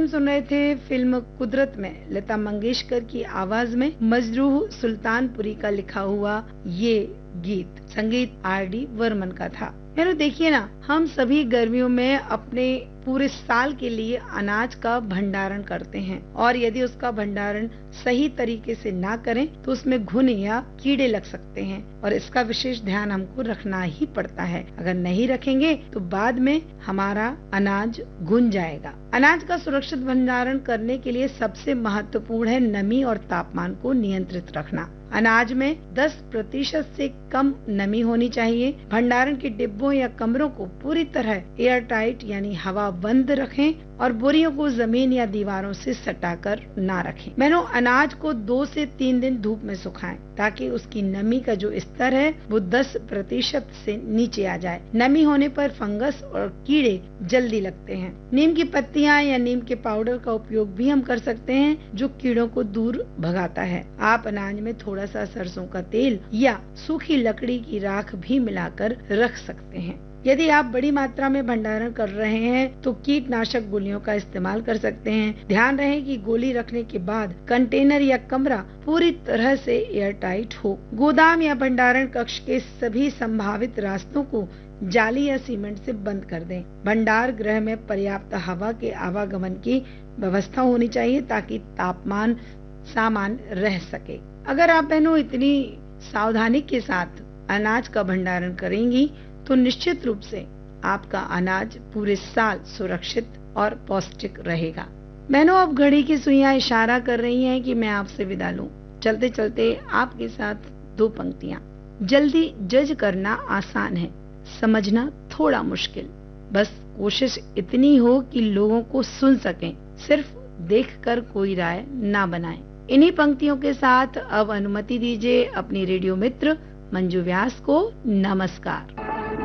हम सुन रहे थे फिल्म कुदरत में लता मंगेशकर की आवाज में मजरूह सुल्तानपुरी का लिखा हुआ ये गीत। संगीत आर.डी. बर्मन का था। यार देखिए ना, हम सभी गर्मियों में अपने पूरे साल के लिए अनाज का भंडारण करते हैं और यदि उसका भंडारण सही तरीके से ना करें तो उसमें घुन या कीड़े लग सकते हैं और इसका विशेष ध्यान हमको रखना ही पड़ता है। अगर नहीं रखेंगे तो बाद में हमारा अनाज घुन जाएगा। अनाज का सुरक्षित भंडारण करने के लिए सबसे महत्वपूर्ण है नमी और तापमान को नियंत्रित रखना। अनाज में 10% से कम नमी होनी चाहिए। भंडारण के डिब्बों या कमरों को पूरी तरह एयर टाइट यानी हवा बंद रखें और बोरियों को जमीन या दीवारों से सटाकर ना रखें। बहनों, अनाज को 2 से 3 दिन धूप में सुखाएं ताकि उसकी नमी का जो स्तर है वो 10% से नीचे आ जाए। नमी होने पर फंगस और कीड़े जल्दी लगते हैं। नीम की पत्तियां या नीम के पाउडर का उपयोग भी हम कर सकते हैं जो कीड़ों को दूर भगाता है। आप अनाज में थोड़ा सा सरसों का तेल या सूखी लकड़ी की राख भी मिलाकर रख सकते हैं। यदि आप बड़ी मात्रा में भंडारण कर रहे हैं तो कीटनाशक गोलियों का इस्तेमाल कर सकते हैं। ध्यान रहे कि गोली रखने के बाद कंटेनर या कमरा पूरी तरह से एयर टाइट हो। गोदाम या भंडारण कक्ष के सभी संभावित रास्तों को जाली या सीमेंट से बंद कर दें। भंडार गृह में पर्याप्त हवा के आवागमन की व्यवस्था होनी चाहिए ताकि तापमान सामान्य रह सके। अगर आप बहनों इतनी सावधानी के साथ अनाज का भंडारण करेंगी तो निश्चित रूप से आपका अनाज पूरे साल सुरक्षित और पौष्टिक रहेगा। बहनों, अब घड़ी की सुइयां इशारा कर रही हैं कि मैं आपसे विदा लूं। चलते चलते आपके साथ 2 पंक्तियां। जल्दी जज करना आसान है, समझना थोड़ा मुश्किल। बस कोशिश इतनी हो कि लोगों को सुन सकें, सिर्फ देखकर कोई राय ना बनाएं। इन्हीं पंक्तियों के साथ अब अनुमति दीजिए अपनी रेडियो मित्र मंजू व्यास को नमस्कार।